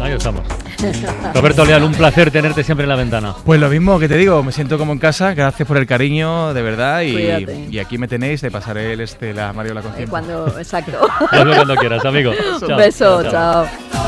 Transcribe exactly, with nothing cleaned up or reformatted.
ahí estamos. Roberto Leal, un placer tenerte siempre en La Ventana. Pues lo mismo que te digo, me siento como en casa, gracias por el cariño, de verdad, y, y aquí me tenéis, te pasaré el este, la Mario la conciencia. Cuando, exacto. Hazlo cuando quieras, amigo. Un Chao, beso, chao. chao. chao.